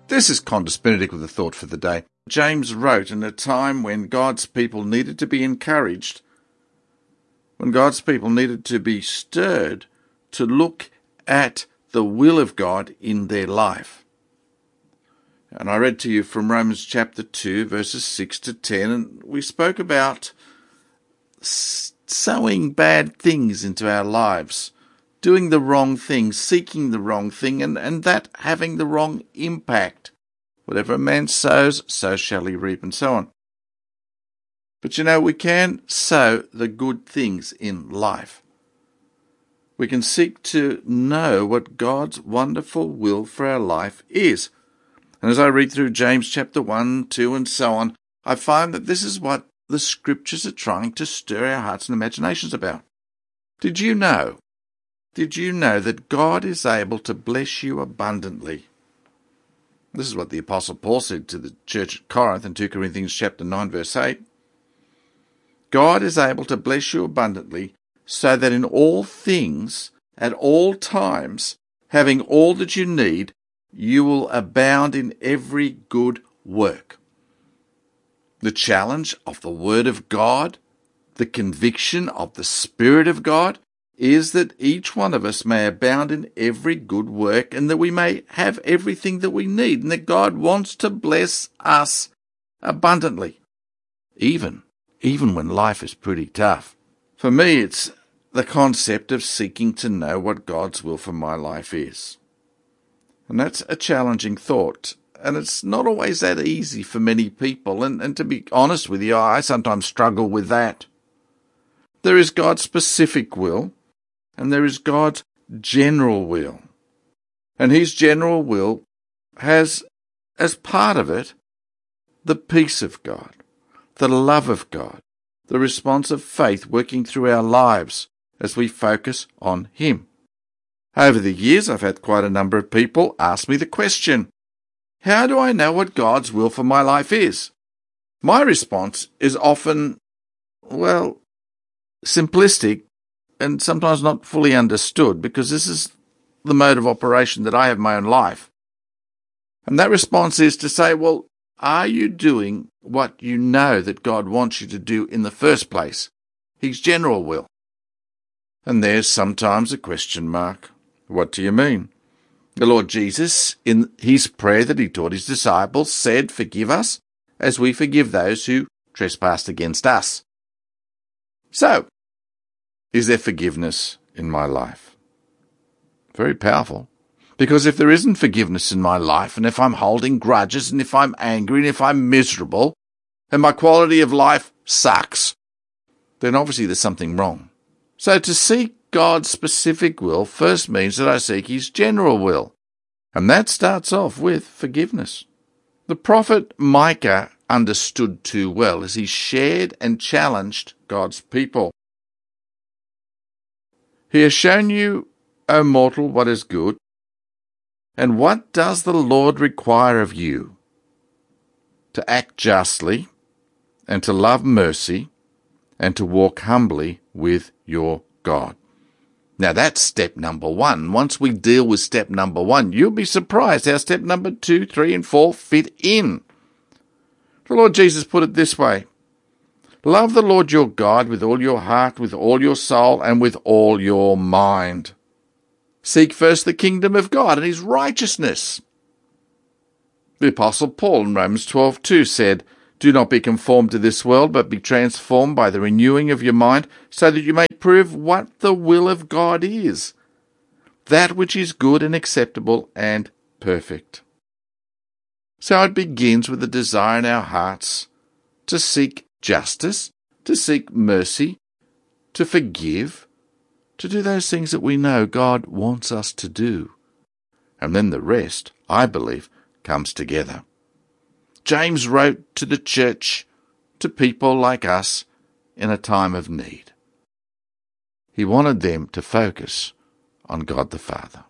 This is Qantas Benedict with a thought for the day. James wrote in a time when God's people needed to be encouraged, when God's people needed to be stirred to look at the will of God in their life. And I read to you from Romans chapter 2, verses 6 to 10, and we spoke about sowing bad things into our lives, doing the wrong thing, seeking the wrong thing, and that having the wrong impact. Whatever a man sows, so shall he reap, and so on. But we can sow the good things in life. We can seek to know what God's wonderful will for our life is. And as I read through James chapter 1, 2, and so on, I find that this is what the Scriptures are trying to stir our hearts and imaginations about. Did you know that God is able to bless you abundantly? This is what the Apostle Paul said to the church at Corinth in 2 Corinthians chapter 9, verse 8. God is able to bless you abundantly, so that in all things, at all times, having all that you need, you will abound in every good work. The challenge of the Word of God, the conviction of the Spirit of God, is that each one of us may abound in every good work, and that we may have everything that we need, and that God wants to bless us abundantly, even when life is pretty tough. For me, it's the concept of seeking to know what God's will for my life is. And that's a challenging thought, and it's not always that easy for many people, and to be honest with you, I sometimes struggle with that. There is God's specific will, and there is God's general will. And His general will has, as part of it, the peace of God, the love of God, the response of faith working through our lives as we focus on Him. Over the years, I've had quite a number of people ask me the question, how do I know what God's will for my life is? My response is often, simplistic and sometimes not fully understood, because this is the mode of operation that I have in my own life. And that response is to say, are you doing what you know that God wants you to do in the first place? His general will. And there's sometimes a question mark. What do you mean? The Lord Jesus, in His prayer that He taught His disciples, said, forgive us as we forgive those who trespass against us. So, is there forgiveness in my life? Very powerful. Because if there isn't forgiveness in my life, and if I'm holding grudges, and if I'm angry, and if I'm miserable, and my quality of life sucks, then obviously there's something wrong. So to seek God's specific will first means that I seek His general will. And that starts off with forgiveness. The prophet Micah understood too well as he shared and challenged God's people. He has shown you, O mortal, what is good. And what does the Lord require of you? To act justly, and to love mercy, and to walk humbly with your God. Now that's step number one. Once we deal with step number one, you'll be surprised how step number 2, 3, and 4 fit in. The Lord Jesus put it this way. Love the Lord your God with all your heart, with all your soul, and with all your mind. Seek first the kingdom of God and His righteousness. The Apostle Paul in Romans 12:2 said, do not be conformed to this world, but be transformed by the renewing of your mind, so that you may prove what the will of God is, that which is good and acceptable and perfect. So it begins with a desire in our hearts to seek justice, to seek mercy, to forgive, to do those things that we know God wants us to do. And then the rest, I believe, comes together. James wrote to the church, to people like us, in a time of need. He wanted them to focus on God the Father.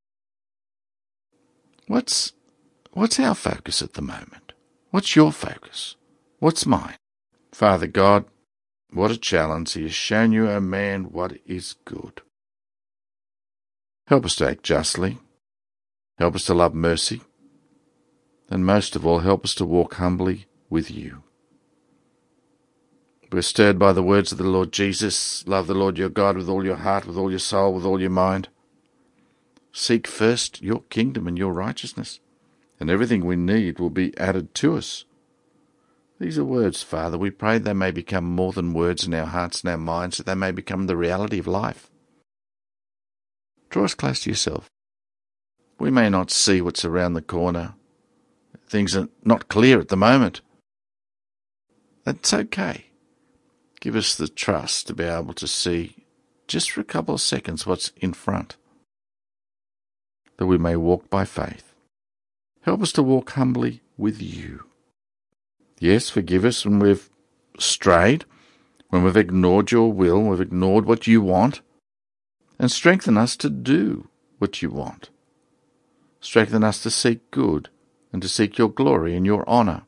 What's our focus at the moment? What's your focus? What's mine? Father God, what a challenge. He has shown you, O man, what is good. Help us to act justly. Help us to love mercy. And most of all, help us to walk humbly with you. We're stirred by the words of the Lord Jesus. Love the Lord your God with all your heart, with all your soul, with all your mind. Seek first your kingdom and your righteousness, and everything we need will be added to us. These are words, Father. We pray they may become more than words in our hearts and our minds, that they may become the reality of life. Draw us close to yourself. We may not see what's around the corner. Things are not clear at the moment. That's okay. Give us the trust to be able to see just for a couple of seconds what's in front, that we may walk by faith. Help us to walk humbly with you. Yes, forgive us when we've strayed, when we've ignored your will, we've ignored what you want, and strengthen us to do what you want. Strengthen us to seek good and to seek your glory and your honour.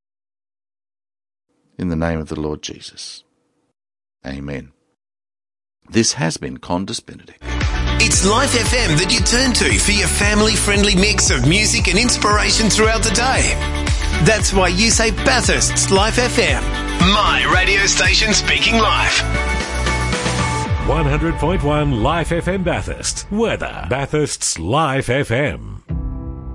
In the name of the Lord Jesus. Amen. This has been Condis Benedict. It's Life FM that you turn to for your family-friendly mix of music and inspiration throughout the day. That's why you say Bathurst's Life FM. My radio station speaking life. 100.1 Life FM Bathurst. Weather. Bathurst's Life FM.